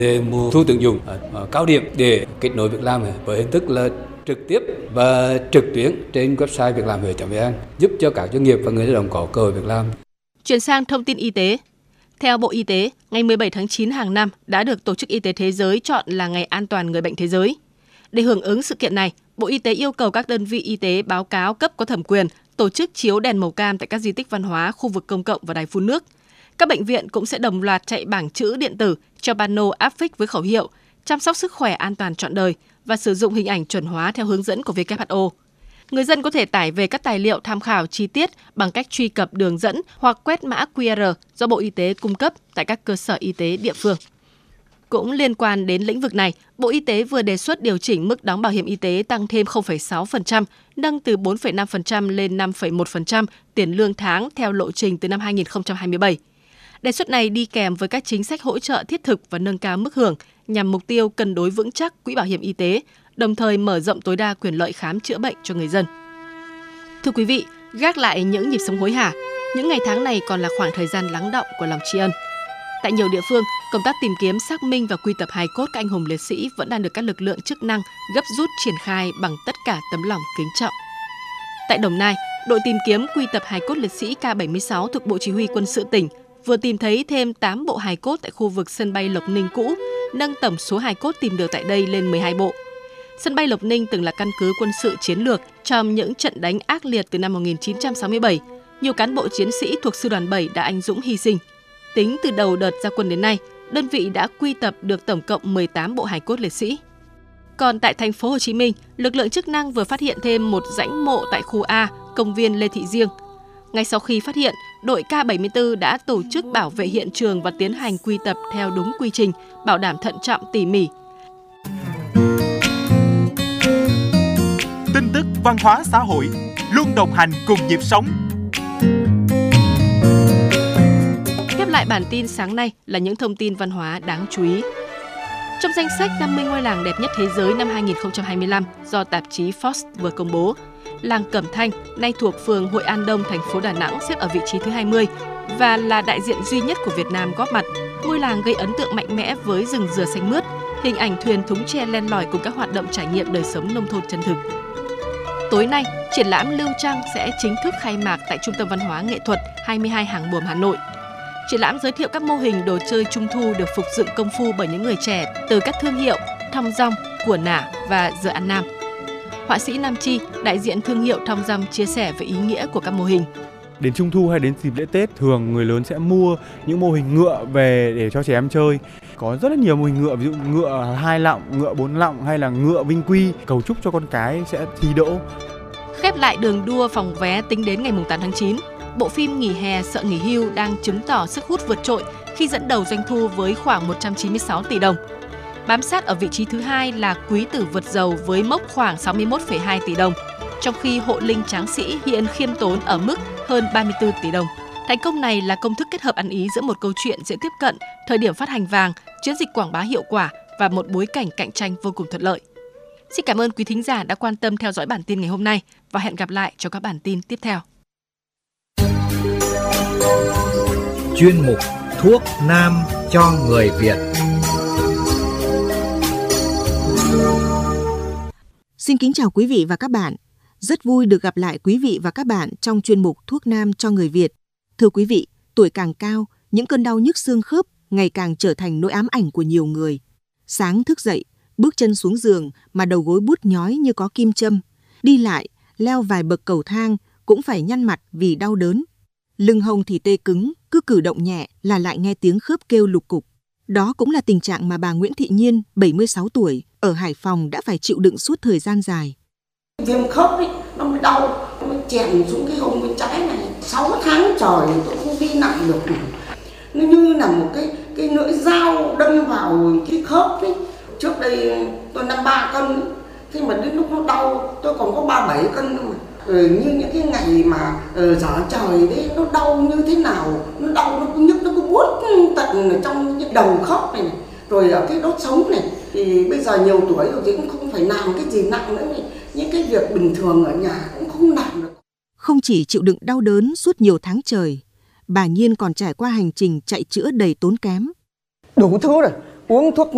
Để mùa thu tuyển dụng cao điểm để kết nối việc làm với hình thức là trực tiếp và trực tuyến trên website việc làm huế.vn, giúp cho các doanh nghiệp và người lao động có cơ hội việc làm. Chuyển sang thông tin y tế. Theo Bộ Y tế, ngày 17 tháng 9 hàng năm đã được Tổ chức Y tế Thế giới chọn là Ngày An toàn Người bệnh Thế giới. Để hưởng ứng sự kiện này, Bộ Y tế yêu cầu các đơn vị y tế báo cáo cấp có thẩm quyền tổ chức chiếu đèn màu cam tại các di tích văn hóa, khu vực công cộng và đài phun nước. Các bệnh viện cũng sẽ đồng loạt chạy bảng chữ điện tử cho pano áp phích với khẩu hiệu chăm sóc sức khỏe an toàn trọn đời và sử dụng hình ảnh chuẩn hóa theo hướng dẫn của WHO. Người dân có thể tải về các tài liệu tham khảo chi tiết bằng cách truy cập đường dẫn hoặc quét mã QR do Bộ Y tế cung cấp tại các cơ sở y tế địa phương. Cũng liên quan đến lĩnh vực này, Bộ Y tế vừa đề xuất điều chỉnh mức đóng bảo hiểm y tế tăng thêm 0,6%, nâng từ 4,5% lên 5,1% tiền lương tháng theo lộ trình từ năm 2027. Đề xuất này đi kèm với các chính sách hỗ trợ thiết thực và nâng cao mức hưởng nhằm mục tiêu cân đối vững chắc quỹ bảo hiểm y tế, đồng thời mở rộng tối đa quyền lợi khám chữa bệnh cho người dân. Thưa quý vị, gác lại những nhịp sống hối hả, những ngày tháng này còn là khoảng thời gian lắng đọng của lòng tri ân. Tại nhiều địa phương, công tác tìm kiếm, xác minh và quy tập hài cốt các anh hùng liệt sĩ vẫn đang được các lực lượng chức năng gấp rút triển khai bằng tất cả tấm lòng kính trọng. Tại Đồng Nai, đội tìm kiếm quy tập hài cốt liệt sĩ K76 thuộc Bộ Chỉ huy Quân sự tỉnh vừa tìm thấy thêm 8 bộ hài cốt tại khu vực sân bay Lộc Ninh cũ, nâng tổng số hài cốt tìm được tại đây lên 12 bộ. Sân bay Lộc Ninh từng là căn cứ quân sự chiến lược trong những trận đánh ác liệt từ năm 1967. Nhiều cán bộ chiến sĩ thuộc Sư đoàn 7 đã anh dũng hy sinh. Tính từ đầu đợt ra quân đến nay, đơn vị đã quy tập được tổng cộng 18 bộ hài cốt liệt sĩ. Còn tại thành phố Hồ Chí Minh, lực lượng chức năng vừa phát hiện thêm một rãnh mộ tại khu A, công viên Lê Thị Riêng. Ngay sau khi phát hiện, đội K74 đã tổ chức bảo vệ hiện trường và tiến hành quy tập theo đúng quy trình, bảo đảm thận trọng tỉ mỉ. Tin tức văn hóa xã hội luôn đồng hành cùng nhịp sống. Khép lại bản tin sáng nay là những thông tin văn hóa đáng chú ý. Trong danh sách 50 ngôi làng đẹp nhất thế giới năm 2025 do tạp chí Forbes vừa công bố, làng Cẩm Thanh, nay thuộc phường Hội An Đông, thành phố Đà Nẵng xếp ở vị trí thứ 20 và là đại diện duy nhất của Việt Nam góp mặt. Ngôi làng gây ấn tượng mạnh mẽ với rừng dừa xanh mướt, hình ảnh thuyền thúng tre len lỏi cùng các hoạt động trải nghiệm đời sống nông thôn chân thực. Tối nay, triển lãm Lưu Trăng sẽ chính thức khai mạc tại Trung tâm Văn hóa Nghệ thuật 22 Hàng Buồm Hà Nội. Triển lãm giới thiệu các mô hình đồ chơi Trung thu được phục dựng công phu bởi những người trẻ từ các thương hiệu Thong Dong, Của Nả và Giờ Ăn Nam. Họa sĩ Nam Chi, đại diện thương hiệu Thong Dong chia sẻ về ý nghĩa của các mô hình. Đến Trung thu hay đến dịp lễ Tết, thường người lớn sẽ mua những mô hình ngựa về để cho trẻ em chơi. Có rất là nhiều mô hình ngựa, ví dụ ngựa 2 lọng, ngựa 4 lọng hay là ngựa vinh quy, cầu chúc cho con cái sẽ thi đỗ. Khép lại đường đua phòng vé tính đến ngày 8 tháng 9. Bộ phim Nghỉ hè sợ nghỉ hưu đang chứng tỏ sức hút vượt trội khi dẫn đầu doanh thu với khoảng 196 tỷ đồng. Bám sát ở vị trí thứ 2 là Quý tử vượt dầu với mốc khoảng 61,2 tỷ đồng, trong khi Hộ linh tráng sĩ hiện khiêm tốn ở mức hơn 34 tỷ đồng. Thành công này là công thức kết hợp ăn ý giữa một câu chuyện dễ tiếp cận, thời điểm phát hành vàng, chiến dịch quảng bá hiệu quả và một bối cảnh cạnh tranh vô cùng thuận lợi. Xin cảm ơn quý thính giả đã quan tâm theo dõi bản tin ngày hôm nay và hẹn gặp lại cho các bản tin tiếp theo. Chuyên mục Thuốc Nam cho người Việt. Xin kính chào quý vị và các bạn. Rất vui được gặp lại quý vị và các bạn trong chuyên mục Thuốc Nam cho người Việt. Thưa quý vị, tuổi càng cao, những cơn đau nhức xương khớp ngày càng trở thành nỗi ám ảnh của nhiều người. Sáng thức dậy, bước chân xuống giường mà đầu gối buốt nhói như có kim châm. Đi lại, leo vài bậc cầu thang cũng phải nhăn mặt vì đau đớn. Lưng hông thì tê cứng, cứ cử động nhẹ là lại nghe tiếng khớp kêu lục cục. Đó cũng là tình trạng mà bà Nguyễn Thị Nhiên, 76 tuổi, ở Hải Phòng đã phải chịu đựng suốt thời gian dài. Viêm khớp ấy, nó mới đau, nó mới chèn xuống cái hông bên trái này. 6 tháng trời tôi không đi nặng được. Nó như là một cái lưỡi dao đâm vào cái khớp ấy. Trước đây tôi 53 cân, thế mà đến lúc nó đau tôi còn có 37 cân thôi mà. Như những cái ngày mà gió trời đấy, nó đau như thế nào, nó đau, nó cứ nhức, nó cứ buốt tận ở trong cái đầu khớp này, rồi ở cái đốt sống này. Thì bây giờ nhiều tuổi rồi thì cũng không phải làm cái gì nặng nữa này. Những cái việc bình thường ở nhà cũng không làm được. Không chỉ chịu đựng đau đớn suốt nhiều tháng trời, bà Nhiên còn trải qua hành trình chạy chữa đầy tốn kém. Đủ thứ rồi, uống thuốc